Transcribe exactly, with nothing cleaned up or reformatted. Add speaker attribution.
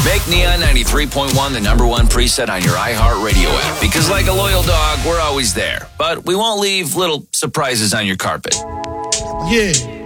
Speaker 1: Make Neon ninety-three point one the number one preset on your iHeartRadio app. Because like a loyal dog, we're always there. But we won't leave little surprises on your carpet.
Speaker 2: Yeah.